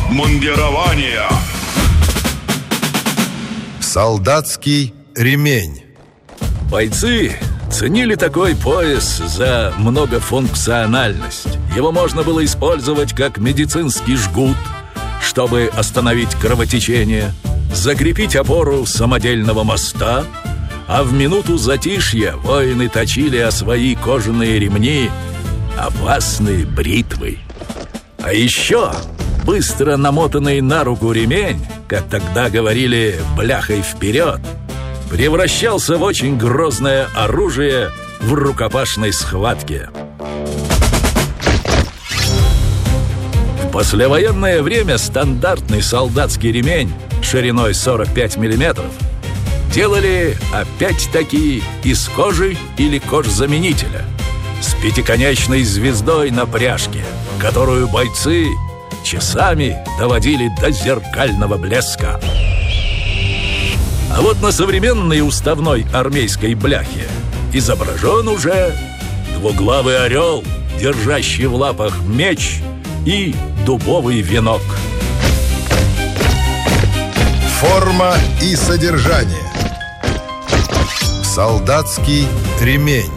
обмундирования. Солдатский ремень. Бойцы ценили такой пояс за многофункциональность. Его можно было использовать как медицинский жгут, чтобы остановить кровотечение, закрепить опору самодельного моста, а в минуту затишья воины точили о свои кожаные ремни опасные бритвы. А еще быстро намотанный на руку ремень, как тогда говорили, бляхой вперед, превращался в очень грозное оружие в рукопашной схватке. В послевоенное время стандартный солдатский ремень шириной 45 мм делали опять-таки из кожи или кожзаменителя с пятиконечной звездой на пряжке, которую бойцы часами доводили до зеркального блеска. А вот на современной уставной армейской бляхе изображен уже двуглавый орел, держащий в лапах меч и дубовый венок. Форма и содержание. Солдатский ремень.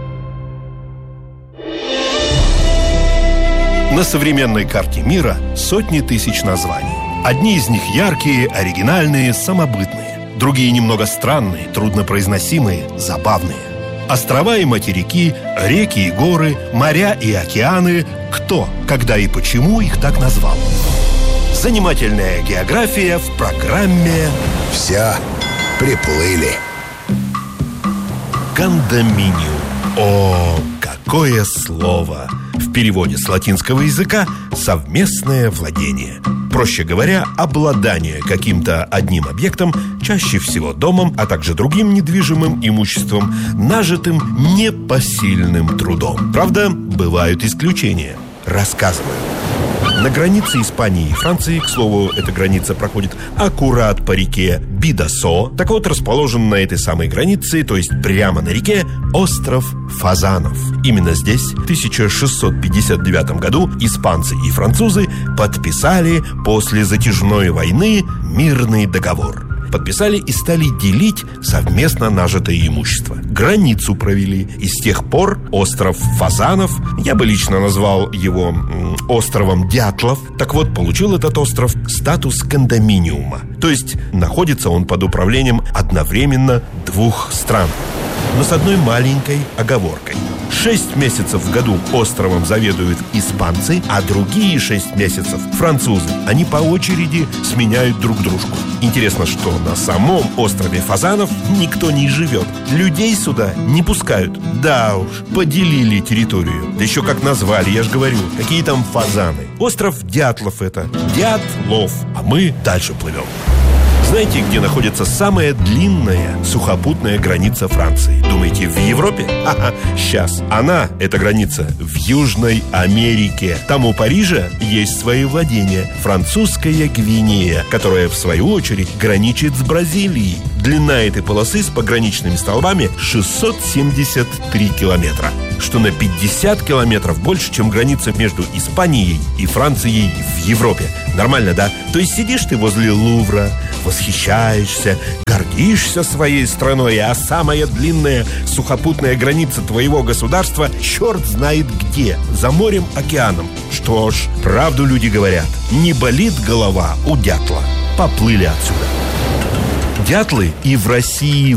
На современной карте мира сотни тысяч названий. Одни из них яркие, оригинальные, самобытные. Другие немного странные, труднопроизносимые, забавные. Острова и материки, реки и горы, моря и океаны. Кто, когда и почему их так назвал? Занимательная география в программе Все приплыли. Кондоминиум. О, какое слово! В переводе с латинского языка совместное владение. Проще говоря, обладание каким-то одним объектом, чаще всего домом, а также другим недвижимым имуществом, нажитым непосильным трудом. Правда, бывают исключения. Рассказываю. На границе Испании и Франции, к слову, эта граница проходит аккурат по реке Бидасо. Так вот, расположен на этой самой границе, то есть прямо на реке, остров Фазанов. Именно здесь в 1659 году испанцы и французы подписали после затяжной войны мирный договор. Подписали и стали делить совместно нажитое имущество. Границу провели. И с тех пор остров Фазанов, я бы лично назвал его островом Дятлов. Так вот, получил этот остров статус кондоминиума. То есть находится он под управлением одновременно двух стран. Но с одной маленькой оговоркой. 6 месяцев в году островом заведуют испанцы, а другие 6 месяцев французы. Они по очереди сменяют друг дружку. Интересно, что на самом острове Фазанов никто не живет. Людей сюда не пускают. Да уж, поделили территорию. Да еще как назвали, я же говорю. Какие там фазаны? Остров Дятлов это. Дятлов. А мы дальше плывем. Знаете, где находится самая длинная сухопутная граница Франции? Думаете, в Европе? Ага, сейчас. Она, эта граница, в Южной Америке. Там у Парижа есть свои владения. Французская Гвинея, которая, в свою очередь, граничит с Бразилией. Длина этой полосы с пограничными столбами 673 километра, что на 50 километров больше, чем граница между Испанией и Францией в Европе. Нормально, да? То есть сидишь ты возле Лувра, восхищаешься, гордишься своей страной, а самая длинная сухопутная граница твоего государства черт знает где, за морем, океаном. Что ж, правду люди говорят, не болит голова у дятла. Поплыли отсюда. Дятлы и в России